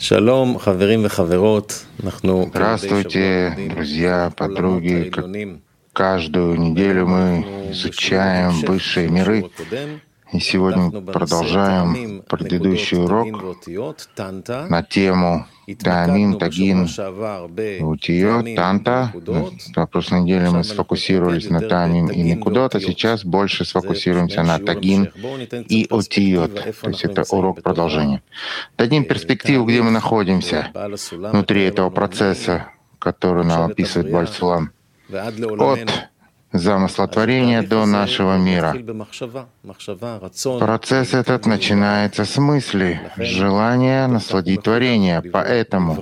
Здравствуйте, друзья, подруги. Каждую неделю мы изучаем высшие миры. И сегодня мы продолжаем предыдущий урок на тему Таамим, Тагин, Утиот, Танта. На прошлой неделе мы сфокусировались на Таамим и Никудот, а сейчас больше сфокусируемся на Тагин и Утиот. То есть это урок продолжения. Дадим перспективу, где мы находимся внутри этого процесса, который нам описывает Бааль Сулам. От замыслотворения до нашего мира. Процесс этот начинается с мысли, желания насладить творение. Поэтому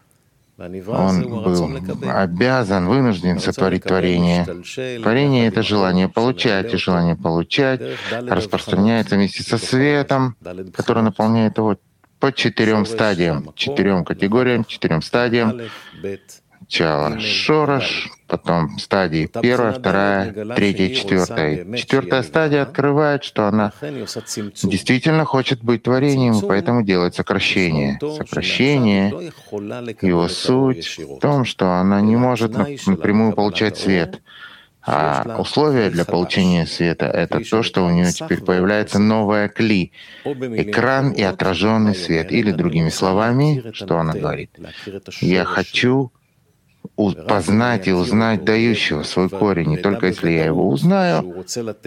он был обязан, вынужден сотворить творение. Творение — это желание получать, и желание получать распространяется вместе со светом, который наполняет его по 4 стадиям, 4 категориям, 4 стадиям. Сначала шорош, потом стадии 1, 2, 3, 4. 4 стадия открывает, что она действительно хочет быть творением, и поэтому делает сокращение. Сокращение, его суть в том, что она не может напрямую получать свет. А условие для получения света — это то, что у нее теперь появляется новая кли — экран и отраженный свет. Или, другими словами, что она говорит? «Я хочу познать и узнать дающего свой корень, не только если я его узнаю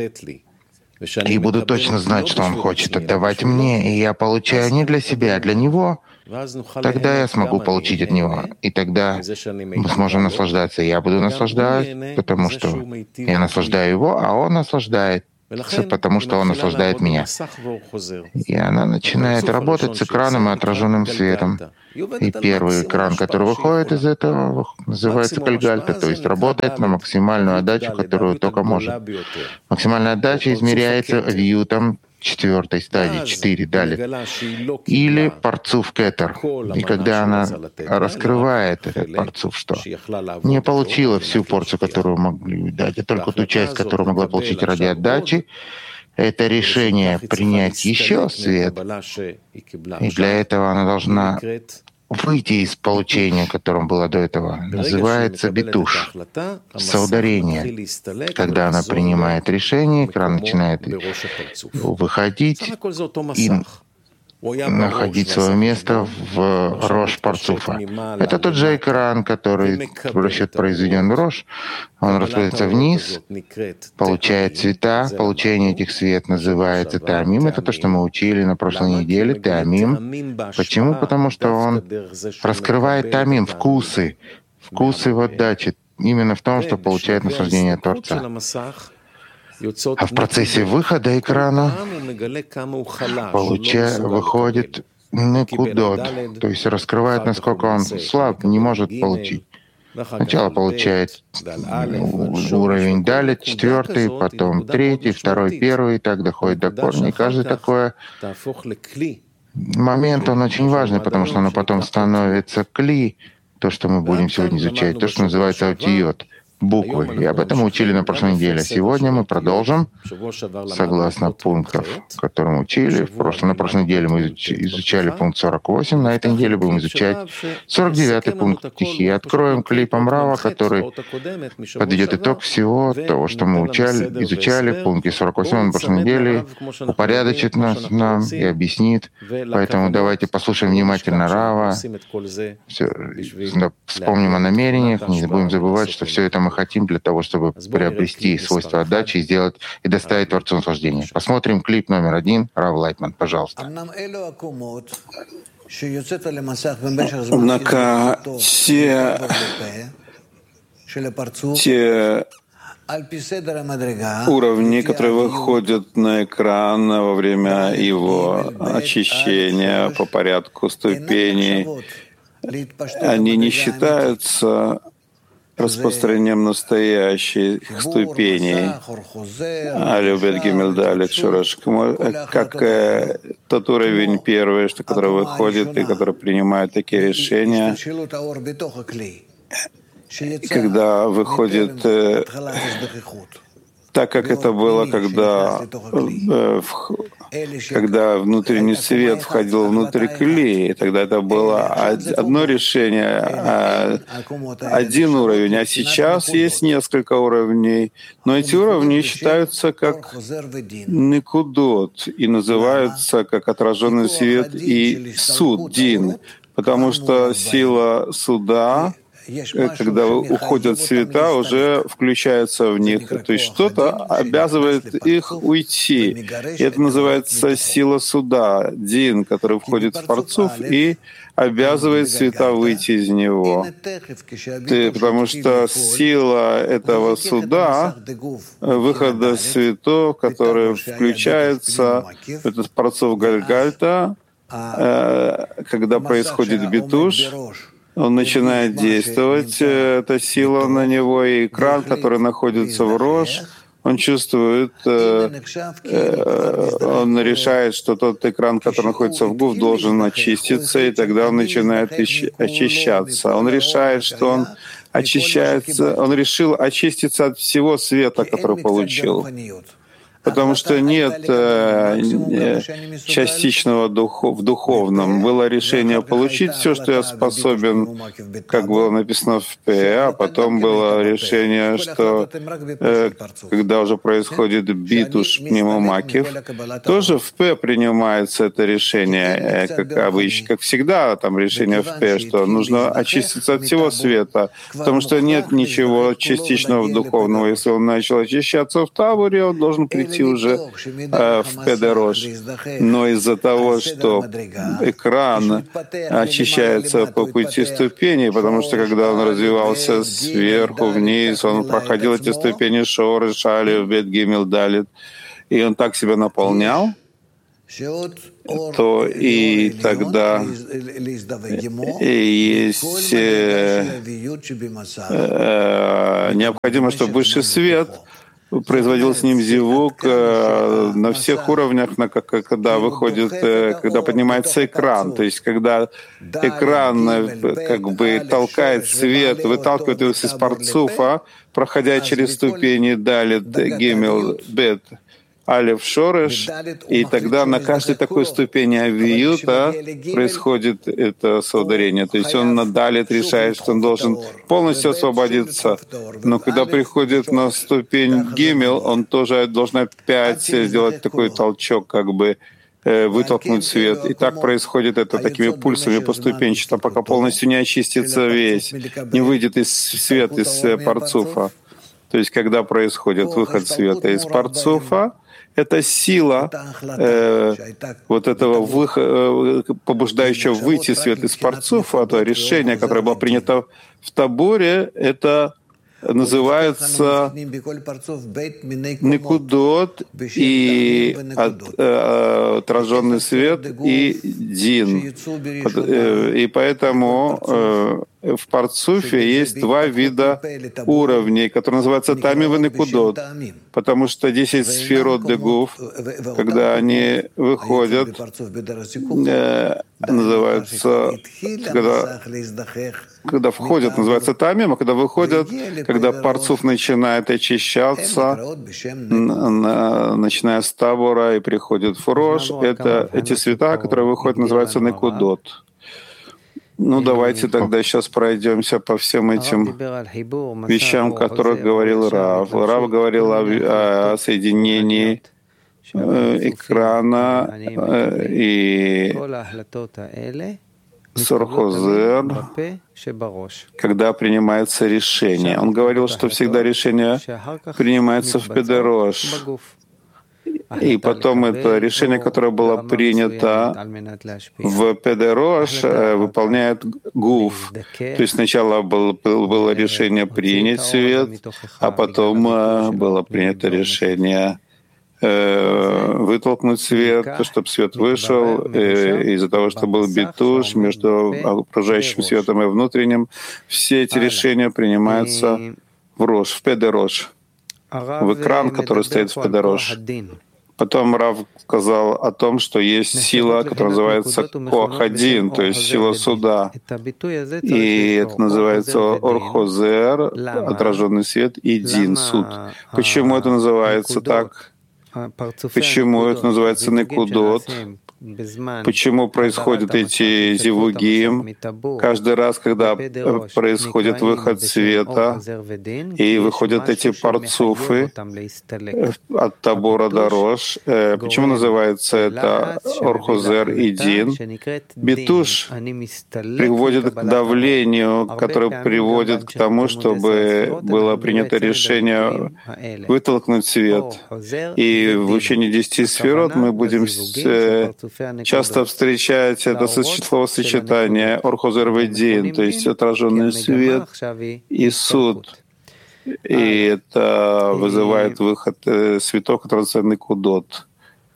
и буду точно знать, что он хочет отдавать мне, и я получаю не для себя, а для него, тогда я смогу получить от него, и тогда мы сможем наслаждаться. Я буду наслаждать, потому что я наслаждаю его, а он наслаждает, потому что он наслаждает меня». И она начинает работать с экраном и отраженным светом. И первый экран, который выходит из этого, называется кальгальта, то есть работает на максимальную отдачу, которую только может. Максимальная отдача измеряется вьютом 4 стадии, 4 далее, или парцуф кетер. И когда она раскрывает этот парцуф, что не получила всю порцию, которую могли дать, а только ту часть, которую могла получить ради отдачи, это решение принять еще свет, и для этого она должна выйти из получения, которым было до этого. Называется битуш, соударение. Когда она принимает решение, экран начинает выходить и находить свое место в рош парцуфа. Это тот же экран, который расчет произведен в рош. Он расходится вниз, получает цвета. Получение этих цвет называется таамим. Это то, что мы учили на прошлой неделе. Таамим. Почему? Потому что он раскрывает таамим, вкусы. Вкусы в отдаче. Именно в том, что получает наслаждение Творца. А в процессе выхода экрана выходит никудот, то есть раскрывает, насколько он слаб, не может получить. Сначала получает уровень далит, 4, потом 3, 2, 1, и так доходит до корня. И каждый такой момент, он очень важный, потому что оно потом становится кли, то, что мы будем сегодня изучать, то, что называется аутиот, буквы. И об этом мы учили на прошлой неделе. Сегодня мы продолжим, согласно пунктов, которые мы учили. На прошлой неделе мы изучали пункт 48. На этой неделе будем изучать 49-й пункт стихи. Откроем клипом Рава, который подведет итог всего того, что мы изучали в пункте 48 на прошлой неделе, упорядочит нас нам и объяснит. Поэтому давайте послушаем внимательно Рава, вспомним о намерениях, не будем забывать, что все это мы хотим для того, чтобы приобрести свойства отдачи и сделать и доставить Творцу наслаждения. Посмотрим клип номер 1. Рав Лайтман, пожалуйста. Однако те уровни, которые выходят на экран во время его очищения по порядку ступеней, они не считаются распространением настоящих ступеней, Алюбет Гимельдалит Шураш, как тот уровень первый, который выходит и который принимает такие решения, когда выходит так как это было, когда внутренний свет входил внутрь клея, тогда это было одно решение, один уровень, а сейчас есть несколько уровней, но эти уровни считаются как никудот и называются как отраженный свет и суд, дин, потому что сила суда, когда уходят цвета, уже включается в них. То есть что-то обязывает их уйти. И это называется сила суда, дин, который входит в парцуф и обязывает цвета выйти из него. Потому что сила этого суда, выхода цветов, который включается в этот парцуф Гальгальта, когда происходит битуш, он начинает действовать, эта сила на него, и экран, который находится в Рош, он чувствует, он решает, что тот экран, который находится в Гуф, должен очиститься, и тогда он начинает очищаться. Он решает, что он очищается, он решил очиститься от всего света, который получил. Потому что нет частичного в духовном. Было решение получить все, что я способен, как было написано в П, а потом было решение, что когда уже происходит битуш пневмомакив, тоже в П принимается это решение, как обычно, как всегда, там решение в П, что нужно очиститься от всего света, потому что нет ничего частичного в духовном. Если он начал очищаться в Таборе, он должен прийти уже в Педерош. Но из-за того, что экран очищается по пути ступеней, потому что когда он развивался сверху вниз, он проходил эти ступени Шоры, Шали, Бет, Гимел, Далит, и он так себя наполнял, то и тогда есть необходимо, чтобы высший свет производил с ним зивук на всех уровнях, когда выходит, когда поднимается экран. То есть когда экран как бы толкает свет, выталкивает его из парцуфа, проходя через ступени Далит, Гимел, Бет, Алеф, Шореш, и тогда на каждой такой ступени авиюта происходит это соударение. То есть он на Далит решает, что он должен полностью освободиться. Но когда приходит на ступень Гимел, он тоже должен опять сделать такой толчок, как бы вытолкнуть свет. И так происходит это такими пульсами поступенчато, пока полностью не очистится весь, не выйдет из свет из парцуфа. То есть когда происходит выход света из парцуфа, это сила вот этого побуждающего выйти свет из парцуфа, это решение, которое было принято в Таборе, это называется никудот и отраженный свет и дин. И поэтому в парцуфе есть два вида уровней, которые называются тамим и никудот, потому что 10 сферот дегуф, когда они выходят, называются, когда входят, называется тамим, а когда выходят, когда парцуф начинает очищаться, начиная с табора и приходит в Рош, это эти цвета, которые выходят, называются никудот. Ну, давайте тогда сейчас пройдемся по всем этим вещам, о которых говорил Рав. Рав говорил о соединении экрана и Сорхозер, когда принимается решение. Он говорил, что всегда решение принимается в Педерош. И потом это решение, которое было принято в Педерош, выполняет Гуф. То есть сначала было решение принять свет, а потом было принято решение вытолкнуть свет, чтобы свет вышел, из-за того, что был битуш между окружающим светом и внутренним. Все эти решения принимаются в Рош, в Педерош, в экран, который стоит в Педерош. Потом Рав сказал о том, что есть сила, которая называется Коах-1, то есть сила суда. И это называется Ор-Хозер, отраженный свет, и Дин, суд. Почему это называется так? Почему это называется Некудот? Почему происходят эти зивугим? Каждый раз, когда происходит выход света, и выходят эти парцуфы от табора до рож, почему называется это Орхозер и Дин? Битуш приводит к давлению, которое приводит к тому, чтобы было принято решение вытолкнуть свет. И в учении 10 сферот мы будем часто встречать это словосочетание Орхозер Ведин, то есть отраженный свет и суд. И это вызывает выход светов, который называется Некудот.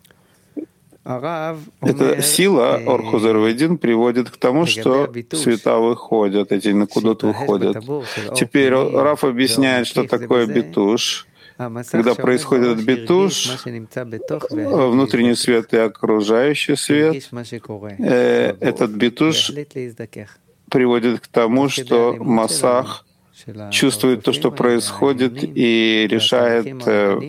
Эта сила Орхозер Ведин приводит к тому, что света выходят, эти Некудот выходят. Теперь Раф объясняет, что такое битуш. Когда происходит битуш, внутренний свет и окружающий свет, этот битуш приводит к тому, что Масах чувствует то, что происходит, и решает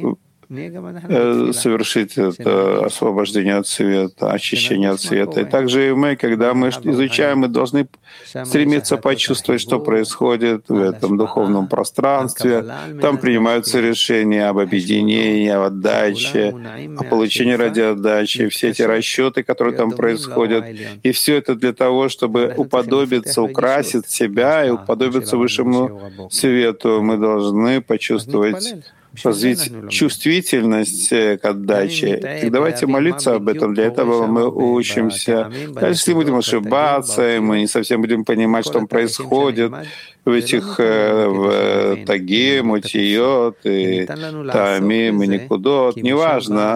совершить это освобождение от света, очищение от света. И также и мы, когда мы изучаем, мы должны стремиться почувствовать, что происходит в этом духовном пространстве. Там принимаются решения об объединении, об отдаче, о получении ради отдачи, все эти расчеты, которые там происходят. И все это для того, чтобы уподобиться, украсить себя и уподобиться высшему свету. Мы должны почувствовать, развить чувствительность к отдаче. И давайте молиться об этом. Для этого мы учимся. Даже если будем ошибаться, и мы не совсем будем понимать, что там происходит в этих тагим, утиот, и таамим, и никудот, неважно.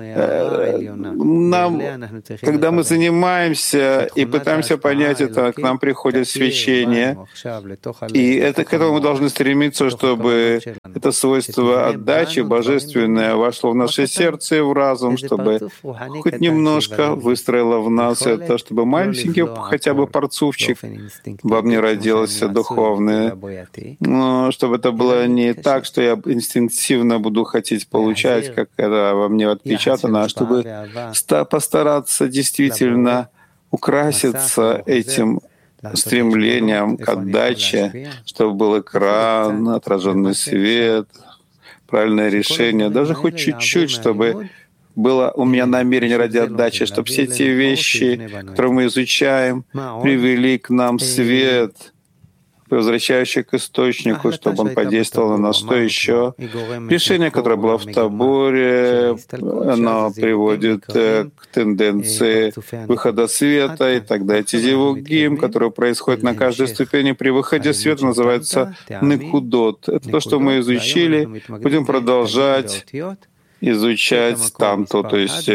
Нам, когда мы занимаемся и пытаемся понять это, к нам приходит свечение, и это, к этому мы должны стремиться, чтобы это свойство отдачи божественное вошло в наше сердце и в разум, чтобы хоть немножко выстроило в нас это, чтобы маленький хотя бы парцувчик во мне родился духовный. Но чтобы это было не так, что я инстинктивно буду хотеть получать, как это во мне отпечатано, а чтобы постараться действительно украситься этим стремлением к отдаче, чтобы был экран, отраженный свет, правильное решение, даже хоть чуть-чуть, чтобы было у меня намерение ради отдачи, чтобы все эти вещи, которые мы изучаем, привели к нам свет, возвращающий к источнику, чтобы он подействовал на нас. Что еще? Решение, которое было в Таборе, оно приводит к тенденции выхода света, и тогда эти зивугим, которые происходят на каждой ступени при выходе света, называется некудот. Это то, что мы изучили, будем продолжать изучать тамту, то есть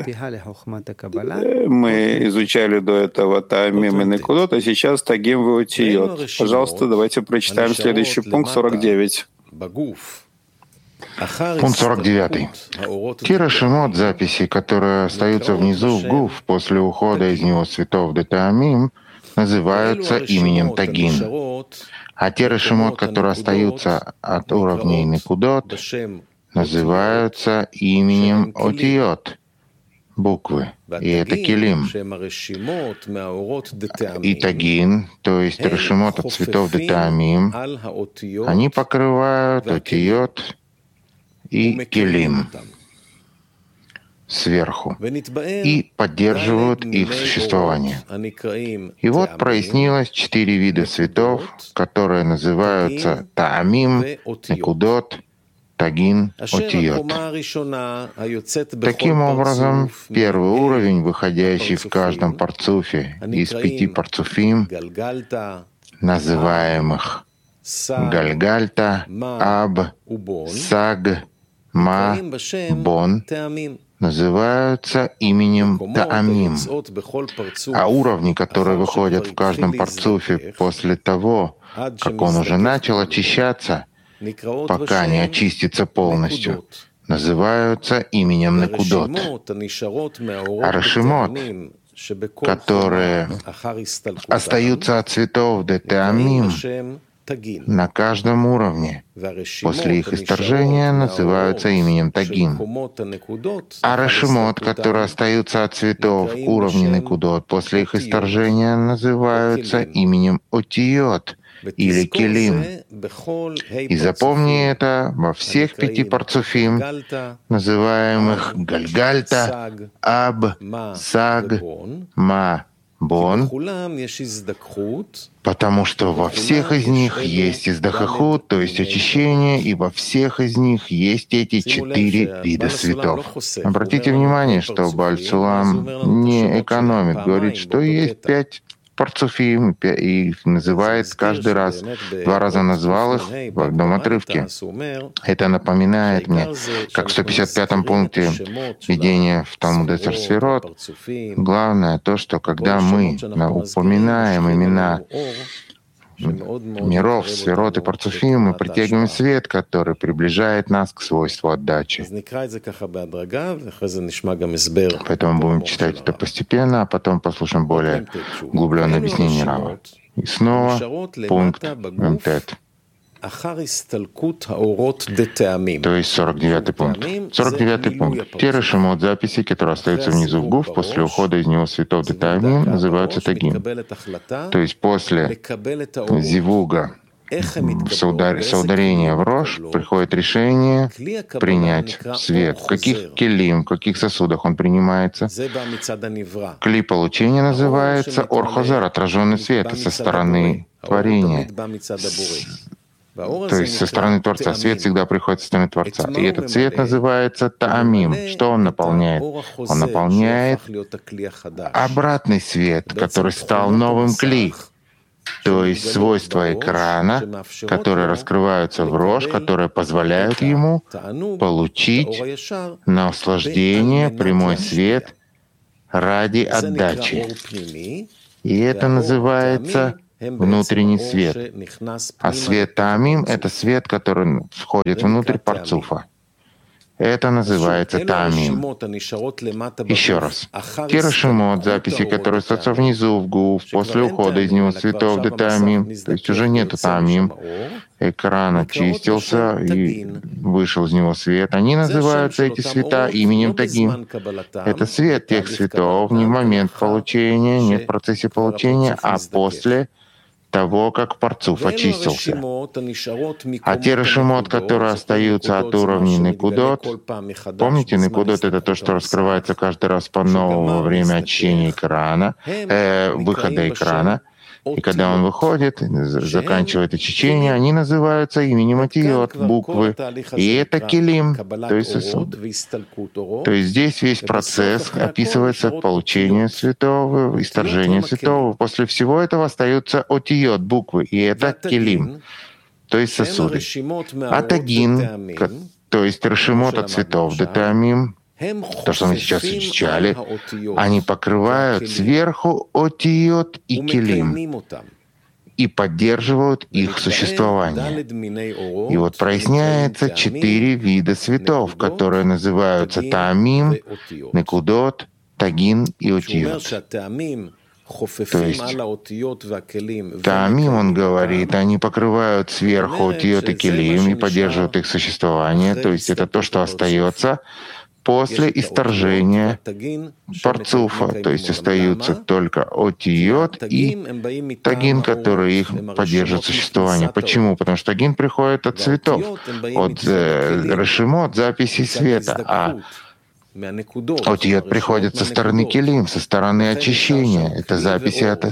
мы изучали до этого таамим и некудот, а сейчас тагим веутиот. Пожалуйста, давайте прочитаем следующий пункт 49. Пункт 49. Те рашимот записи, которые остаются внизу в гуф после ухода из него светов детаамим, называются именем тагин. А те рашимот, которые остаются от уровней некудот, называются именем отиот, буквы, и это келим. И тагин, то есть рашимот от цветов детаамим, они покрывают отиот и келим сверху и поддерживают их существование. И вот прояснилось 4 вида цветов, которые называются таамим, некудот, тагин, отиот. Таким образом, первый уровень, выходящий в каждом парцуфе из 5 парцуфим, называемых Гальгальта, Аб, Саг, Ма, Бон, называются именем Таамим, а уровни, которые выходят в каждом парцуфе после того, как он уже начал очищаться, пока не очистится полностью, называются именем Некудот. А Рашимот, которые остаются от цветов Детеамим на каждом уровне, после их исторжения называются именем Тагин. А Рашимот, которые остаются от цветов уровня Некудот, после их исторжения называются именем Отиот или Келим. И запомни это во всех 5 парцуфим, называемых Гальгальта, Аб, Саг, Ма, Бон, потому что во всех из них есть издахахут, то есть очищение, и во всех из них есть эти 4 вида светов. Обратите внимание, что Бааль Сулам не экономит, говорит, что есть 5 парцуфим, и называет каждый раз. 2 раза назвал их в одном отрывке. Это напоминает мне, как в 155-м пункте введения в Талмуд Эцер Сферот, главное то, что когда мы упоминаем имена миров, сферот и парцуфим, мы притягиваем свет, который приближает нас к свойству отдачи. Поэтому будем читать это постепенно, а потом послушаем более углубленное объяснение Рава. И снова пункт МТЭТ. То есть 49-й пункт. 49-й пункт. Те рашимот записи, которые остаются внизу в гуф, после ухода из него светов детамим, называются тагим. То есть после зивуга, соударения в рожь, приходит решение принять свет. В каких келим, в каких сосудах он принимается? Кли получения называется орхозар, отраженный свет со стороны творения. То есть со стороны Творца. Свет всегда приходит со стороны Творца. И этот свет называется таамим. Что он наполняет? Он наполняет обратный свет, который стал новым кли. То есть свойства экрана, которые раскрываются в рожь, которые позволяют ему получить наслаждение, прямой свет ради отдачи. И это называется внутренний свет. А свет таамим — это свет, который входит внутрь парцуфа. Это называется таамим. Еще раз. Те рашимот, записи, которые остаются внизу в гуф, после ухода из него светов до таамим, то есть уже нету таамим, экран очистился и вышел из него свет, они называются, эти света, именем тагим. Это свет тех светов не в момент получения, не в процессе получения, а после того, как парцуф очистился. А те рашимот, которые остаются от уровня некудот, помните, некудот — это то, что раскрывается каждый раз по-новому во время очищения экрана, выхода экрана. И когда он выходит, заканчивает очищение, они называются именем Атиот, буквы. И это келим, то есть сосуд. То есть здесь весь процесс описывается получение святого, исторжение святого. После всего этого остаются Отиот, буквы. И это келим, то есть сосуды. А тагин, то есть рашимот от цветов, детамим, то, что мы сейчас изучали, они покрывают сверху отиот и келим и поддерживают их существование. И вот проясняется 4 вида цветов, которые называются таамим, некудот, тагин и отиот. То есть таамим, он говорит, они покрывают сверху отиот и келим и поддерживают их существование. То есть это то, что остается после исторжения парцуфа, то есть остаются только отиот и тагин, которые их поддерживают существование. Почему? Потому что тагин приходит от цветов, от рашимот, записей света, а отиот приходит со стороны келим, со стороны очищения. Это записи от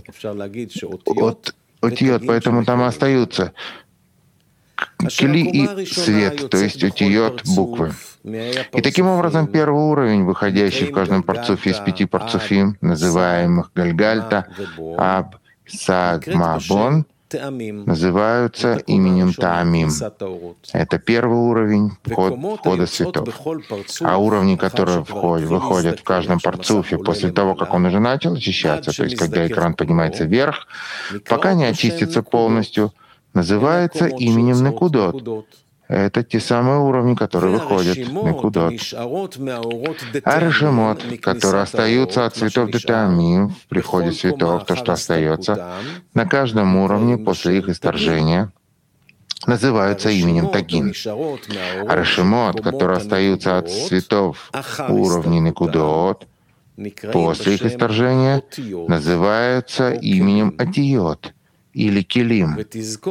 отиот, поэтому там остаются кли и свет, то есть отиот, буквы. И таким образом первый уровень, выходящий в каждом парцуфе из 5 парцуфим, называемых Гальгальта, Аб, Саг, Ма, Бон, называются именем Таамим. Это первый уровень входа светов. А уровни, которые выходят в каждом парцуфе после того, как он уже начал очищаться, то есть когда экран поднимается вверх, пока не очистится полностью, называется именем Некудот. Это те самые уровни, которые выходят, Некудот. А решимот, которые остаются от цветов Детамим в приходе цветов, то, что остается, на каждом уровне после их исторжения, называются именем Тагин. А решимот, которые остаются от цветов уровней Некудот, после их исторжения, называются именем Атиот или Келим.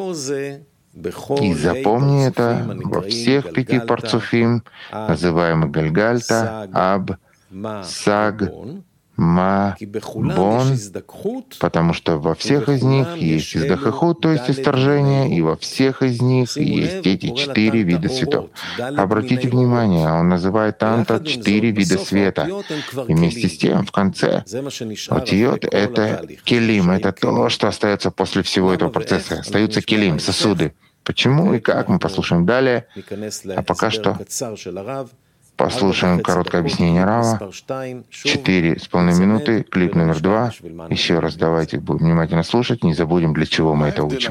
И запомни это во всех 5 парцуфим, называемых Гальгальта, Аб, Саг, Ма, Бон, потому что во всех из них есть издахахут, то есть исторжение, и во всех из них есть эти 4 вида цветов. Обратите внимание, он называет Танта 4 вида света. И вместе с тем, в конце, Отиот — это келим, это то, что остается после всего этого процесса. Остаются келим, сосуды. Почему и как, мы послушаем далее. А пока что послушаем короткое объяснение Рава. 4,5 минуты, клип номер 2. Еще раз давайте будем внимательно слушать, не забудем, для чего мы это учим.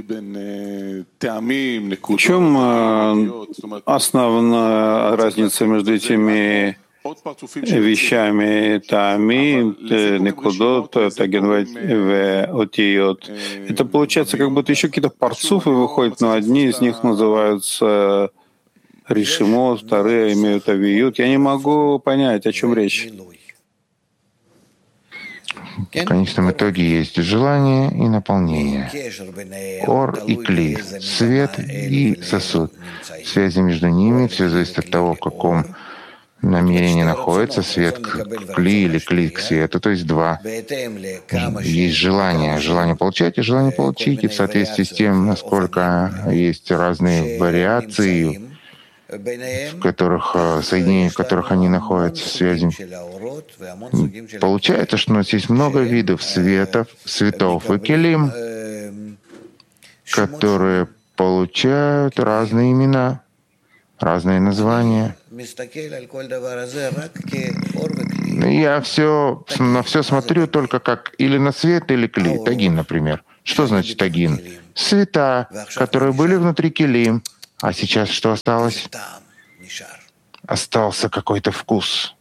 В чем основная разница между этими вещами Таамим, Некудот, Таген, Отиот? Это получается, как будто еще какие-то парцуфы выходят, но одни из них называются Ришимот, вторые имеют Авиют. Я не могу понять, о чем речь. В конечном итоге есть желание и наполнение. Ор и кли, свет и сосуд. Связи между ними, все зависит от того, в каком намерении находится свет к кли или кли к свету, то есть 2. Есть желание получать и желание получить, и в соответствии с тем, насколько есть разные вариации, в которых соединения, в которых они находятся, связи. Получается, что у нас есть много видов светов и келим, которые получают разные имена, разные названия. Я на все смотрю только как или на свет, или кли. Тагин, например. Что значит тагин? Света, которые были внутри келим. А сейчас что осталось? Остался какой-то вкус.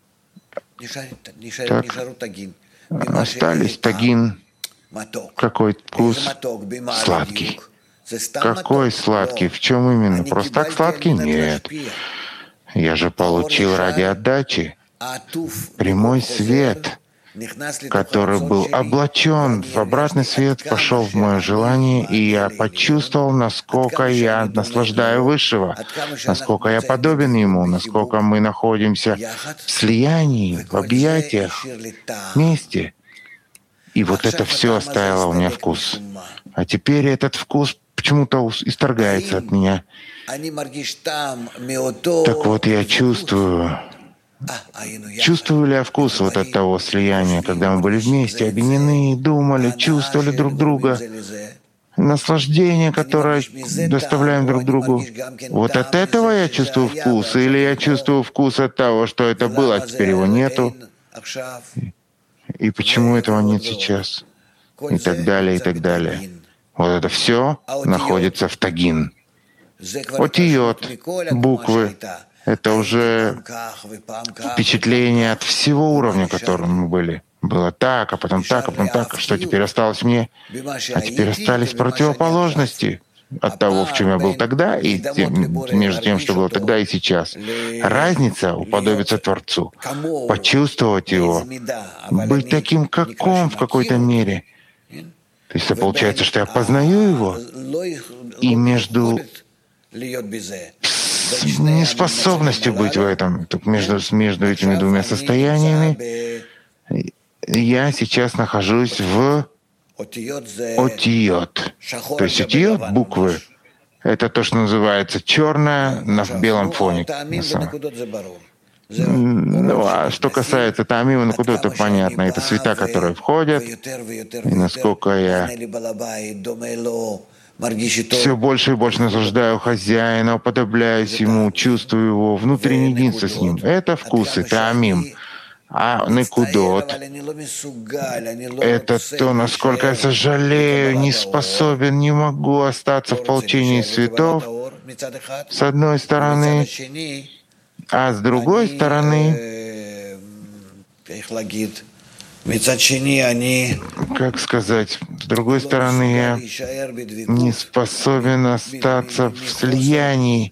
Так, остались тагин. Какой вкус? Сладкий. Какой сладкий? В чем именно? Просто так сладкий? Нет. Я же получил ради отдачи прямой свет, который был облачен в обратный свет, пошел в мое желание, и я почувствовал, насколько я наслаждаю Высшего, насколько я подобен Ему, насколько мы находимся в слиянии, в объятиях, вместе. И вот это все оставило у меня вкус. А теперь этот вкус почему-то исторгается от меня. Так вот, я чувствую ли я вкус вот от того слияния, когда мы были вместе, объединены, думали, чувствовали друг друга, наслаждение, которое доставляем друг другу. Вот от этого я чувствую вкус, или я чувствую вкус от того, что это было, а теперь его нету? И почему этого нет сейчас? И так далее, и так далее. Вот это все находится в тагин. Отиот, буквы, это уже впечатление от всего уровня, которым мы были. Было так, а потом так, а потом так. Что теперь осталось мне? А теперь остались противоположности от того, в чем я был тогда, и между тем, что было тогда и сейчас. Разница — уподобиться Творцу, почувствовать Его, быть таким, как Он в какой-то мере. То есть получается, что я познаю Его, и между неспособностью быть в этом, между этими двумя состояниями, я сейчас нахожусь в отиот. То есть отиот, буквы, это то, что называется черное на белом фоне. Ну, а что касается Таамим и Некудот, то понятно. Это света, которые входят. И насколько я все больше и больше наслаждаю хозяина, уподобляюсь ему, чувствую его, внутреннее единство с ним. Это вкусы, Таамим. А Некудот — это то, насколько я сожалею, не способен, не могу остаться в получении светов. с одной стороны, а с другой стороны, как сказать, с другой стороны, я не способен остаться в слиянии,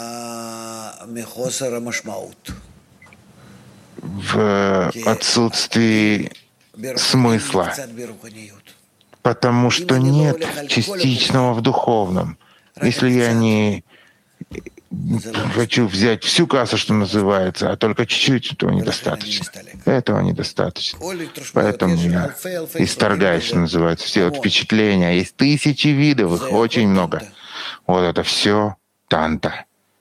в отсутствии смысла, потому что нет частичного в духовном. Если я не хочу взять всю кассу, что называется, а только чуть-чуть, этого недостаточно. Этого недостаточно. Поэтому я исторгаюсь, что называется, все вот впечатления. Есть тысячи видов, их очень много. Вот это все танта.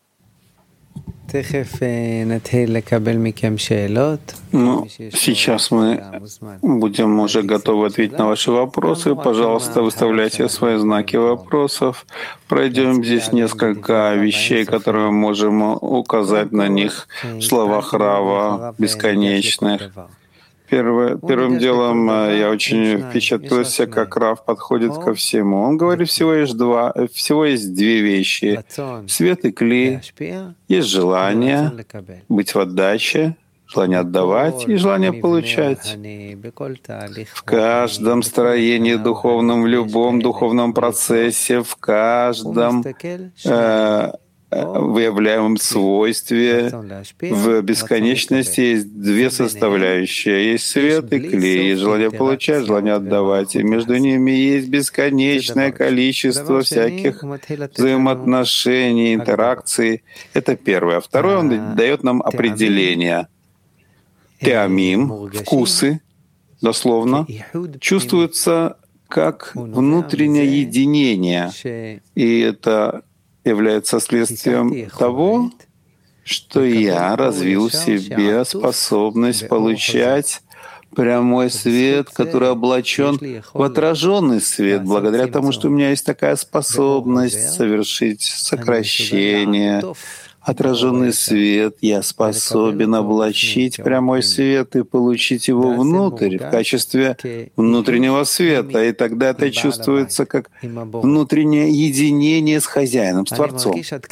Ну, сейчас мы будем уже готовы ответить на ваши вопросы. Пожалуйста, выставляйте свои знаки вопросов. Пройдем здесь несколько вещей, которые мы можем указать на них в словах Рава бесконечных. Первым делом я очень впечатлился, как Рав подходит ко всему. Он говорит, всего есть две вещи. Свет и кли. Есть желание быть в отдаче, желание отдавать и желание получать. В каждом строении духовном, в любом духовном процессе, в каждом выявляемом свойстве, в бесконечности есть две составляющие. Есть свет и клей, есть желание получать, желание отдавать. И между ними есть бесконечное количество всяких взаимоотношений, интеракций. Это первое. Второе, он дает нам определение. Теамим, вкусы, дословно, чувствуются как внутреннее единение. И это является следствием того, что я развил в себе способность получать прямой свет, который облачен в отраженный свет, благодаря тому, что у меня есть такая способность совершить сокращение. Отраженный свет я способен облачить прямой свет и получить его внутрь в качестве внутреннего света. И тогда это чувствуется как внутреннее единение с хозяином, с Творцом.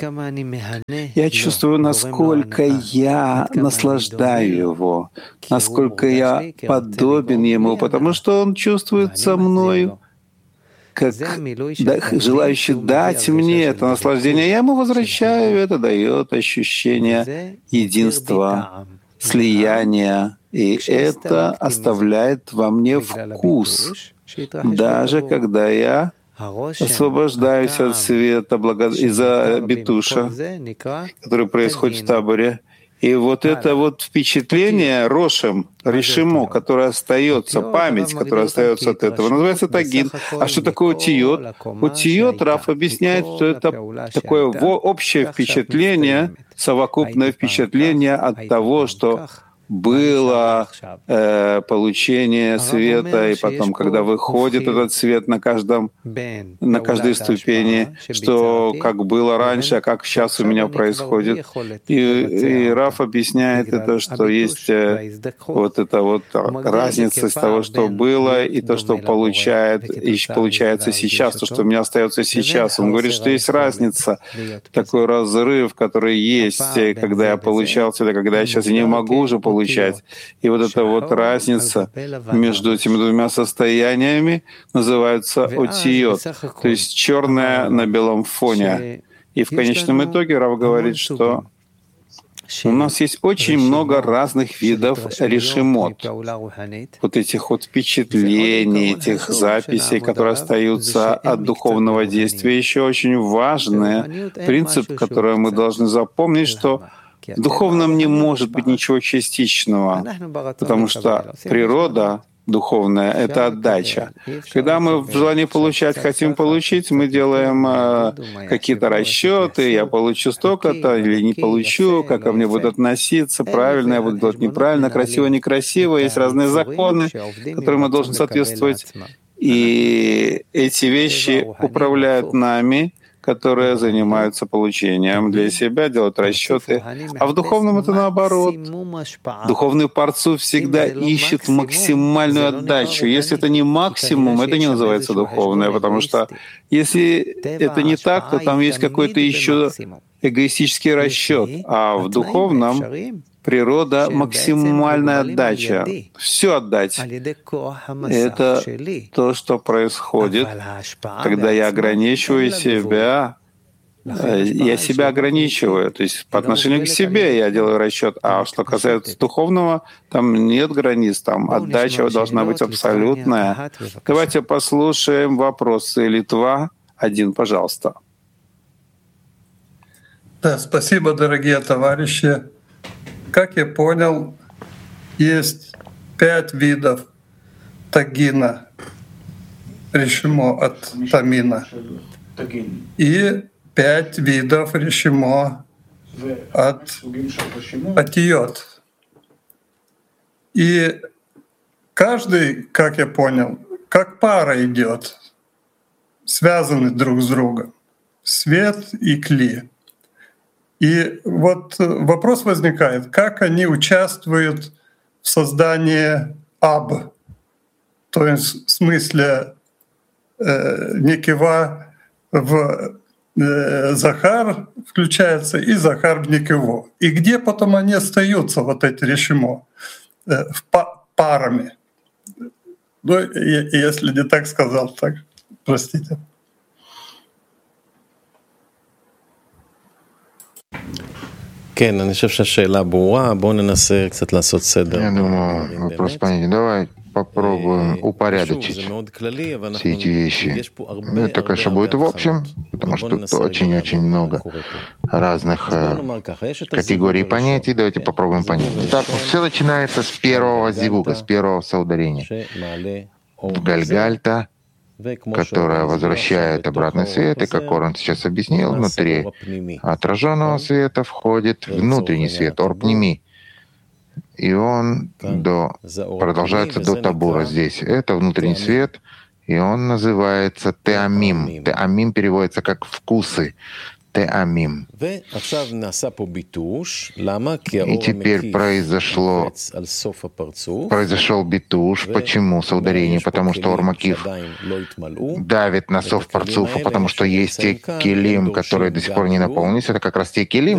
Я чувствую, насколько я наслаждаю его, насколько я подобен ему, потому что он чувствуется мною как желающий дать мне это наслаждение, я ему возвращаю, это дает ощущение единства, слияния, и это оставляет во мне вкус, даже когда я освобождаюсь от света из-за битуша, который происходит в таборе. И вот это вот впечатление рошем, решимо, которое остается, память, которая остается от этого, называется тагин. А что такое утиот? Утиот, Рав объясняет, что это такое общее впечатление, совокупное впечатление от того, что было получение света, и потом, когда выходит этот свет на каждой ступени, что как было раньше, а как сейчас у меня происходит. И Раф объясняет это, что есть вот эта вот разница из того, что было, и то, что получается сейчас, то, что у меня остается сейчас. Он говорит, что есть разница, такой разрыв, который есть, когда я получал это, когда я сейчас не могу уже получать. И вот эта вот разница между этими двумя состояниями называется отиот, то есть черное на белом фоне. И в конечном итоге Рав говорит, что у нас есть очень много разных видов решимот, вот этих вот впечатлений, этих записей, которые остаются от духовного действия. Еще очень важный принцип, который мы должны запомнить, что в духовном не может быть ничего частичного, потому что природа духовная — это отдача. Когда мы в желании получать хотим получить, мы делаем какие-то расчеты, я получу столько-то или не получу, как ко мне будут относиться, правильно я буду делать, неправильно, красиво, некрасиво. Есть разные законы, которым мы должны соответствовать. И эти вещи управляют нами, которые занимаются получением для себя, делают расчеты. А в духовном это наоборот. Духовный парцуф всегда ищет максимальную отдачу. Если это не максимум, это не называется духовное, потому что если это не так, то там есть какой-то еще эгоистический расчет. А в духовном природа — максимальная отдача. Все отдать. Это то, что происходит, когда я ограничиваю себя. Я себя ограничиваю, то есть по отношению к себе я делаю расчет. А что касается духовного, там нет границ, там отдача должна быть абсолютная. Давайте послушаем вопросы. Литва, 1, пожалуйста. Да, спасибо, дорогие товарищи. Как я понял, есть 5 видов тагина, решимо от тамина, и 5 видов решимо от атиот. И каждый, как я понял, как пара идет, связаны друг с другом, свет и кли. И вот вопрос возникает, как они участвуют в создании аб, то есть в смысле Некива в Захар включается и Захар в Некиву. И где потом они остаются, вот эти решимо, парами. Ну, если не так сказал, так, простите. Я думаю, вопрос понятен. Давай попробуем упорядочить все эти вещи. Это, конечно, будет в общем, потому что тут очень-очень много разных категорий понятий. Давайте попробуем понять. Так, все начинается с первого зивуга, с первого соударения. Гальгальта, которая возвращает обратный свет, и, как Оран сейчас объяснил, внутри отраженного света входит внутренний свет, орпними. И он продолжается до табура здесь. Это внутренний свет, и он называется теамим. Теамим переводится как «вкусы». Теамим. И теперь произошел битуш. Почему? Соударение. Потому что Ормакив давит на соф парцуфа, потому что есть те келим, которые до сих пор не наполнились. Это как раз те келим,